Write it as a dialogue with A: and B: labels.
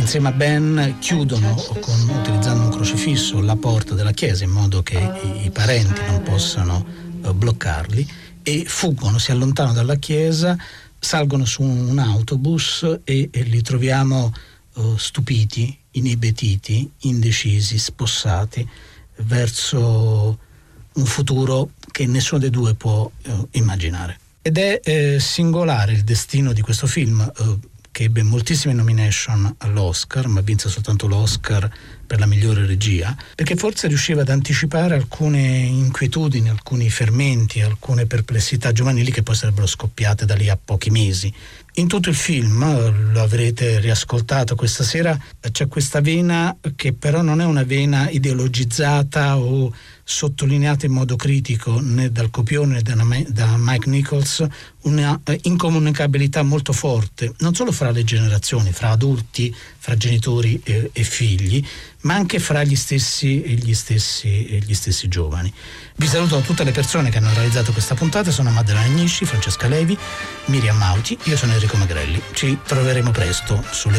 A: insieme a Ben chiudono utilizzando un crocifisso la porta della chiesa in modo che i parenti non possano bloccarli, e fuggono, si allontanano dalla chiesa, salgono su un autobus e li troviamo stupiti, inebetiti, indecisi, spossati verso un futuro che nessuno dei due può immaginare. Ed è singolare il destino di questo film, che ebbe moltissime nomination all'Oscar, ma vinse soltanto l'Oscar per la migliore regia, perché forse riusciva ad anticipare alcune inquietudini, alcuni fermenti, alcune perplessità giovanili che poi sarebbero scoppiate da lì a pochi mesi. In tutto il film, lo avrete riascoltato questa sera, c'è questa vena che però non è una vena ideologizzata o sottolineata in modo critico né dal copione né da Mike Nichols, una incomunicabilità molto forte, non solo fra le generazioni, fra adulti, fra genitori e figli, ma anche fra gli stessi giovani. Vi saluto tutte le persone che hanno realizzato questa puntata. Sono Maddalena Agnisci, Francesca Levi, Miriam Mauti, io sono Enrico Magrelli. Ci troveremo presto sulle